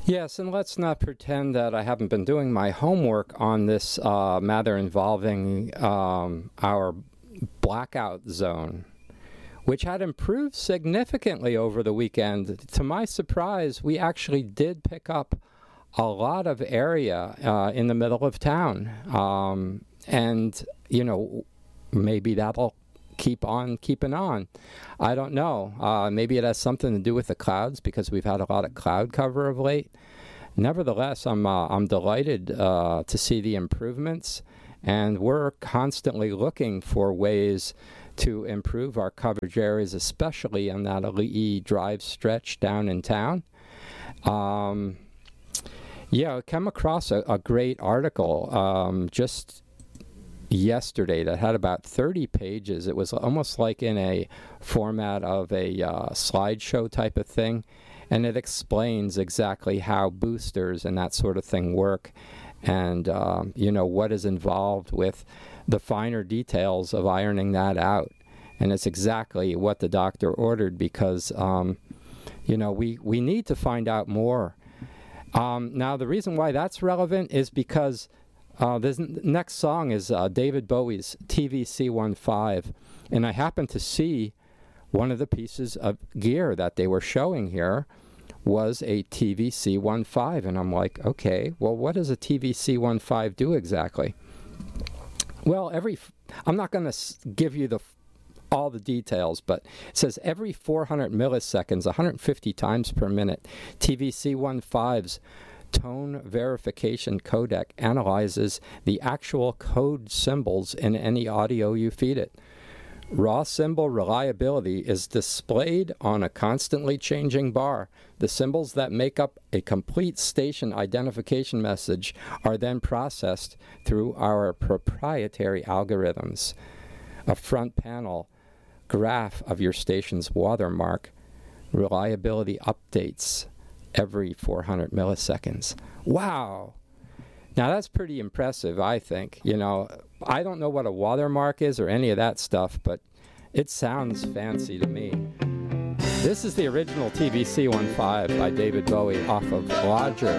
Yes, and let's not pretend that I haven't been doing my homework on this matter involving our blackout zone, which had improved significantly over the weekend. To my surprise, we actually did pick up a lot of area in the middle of town. And, maybe that'll keep on keeping on. I don't know. Maybe it has something to do with the clouds because we've had a lot of cloud cover of late. Nevertheless, I'm delighted to see the improvements, and we're constantly looking for ways to improve our coverage areas, especially in that Lee Drive stretch down in town. I came across a great article just yesterday that had about 30 pages. It was almost like in a format of a slideshow type of thing, and it explains exactly how boosters and that sort of thing work, and what is involved with the finer details of ironing that out. And it's exactly what the doctor ordered because we need to find out more. Now the reason why that's relevant is because this next song is David Bowie's TVC-15, and I happened to see one of the pieces of gear that they were showing here was a TVC-15, and I'm like, okay, well, what does a TVC-15 do exactly? Well, I'm not going to give you all the details, but it says every 400 milliseconds, 150 times per minute, TVC-15's tone verification codec analyzes the actual code symbols in any audio you feed it. Raw symbol reliability is displayed on a constantly changing bar. The symbols that make up a complete station identification message are then processed through our proprietary algorithms. A front panel graph of your station's watermark reliability updates every 400 milliseconds. Wow! Now that's pretty impressive, I think. I don't know what a watermark is or any of that stuff, but it sounds fancy to me. This is the original TVC-15 by David Bowie off of Lodger.